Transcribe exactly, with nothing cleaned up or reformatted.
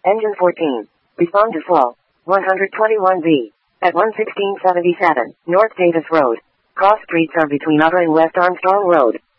Engine fourteen. Respond to flow. one twenty-one B. At one sixteen seventy-seven, North Davis Road. Cross streets are between Outer and West Armstrong Road.